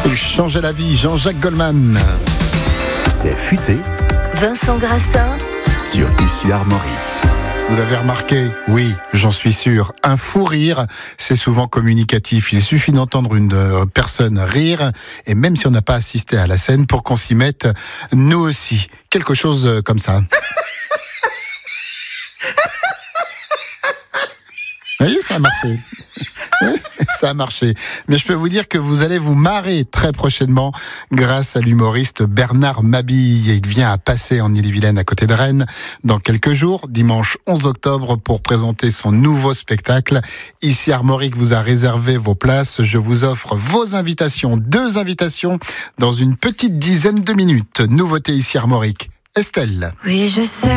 Changer la vie, Jean-Jacques Goldman. C'est futé Vincent Grassin sur Ici Armorique. Vous avez remarqué, oui, j'en suis sûr, un fou rire, c'est souvent communicatif. Il suffit d'entendre une personne rire, et même si on n'a pas assisté à la scène, pour qu'on s'y mette, nous aussi. Quelque chose comme ça. Vous voyez, ça a marché. Ça a marché. Mais je peux vous dire que vous allez vous marrer très prochainement grâce à l'humoriste Bernard Mabille. Il vient à Passé en Ille-et-Vilaine à côté de Rennes dans quelques jours, dimanche 11 octobre, pour présenter son nouveau spectacle. Ici Armorique vous a réservé vos places. Je vous offre vos invitations, 2 invitations dans une petite dizaine de minutes. Nouveauté Ici Armorique. Estelle. Oui, je sais.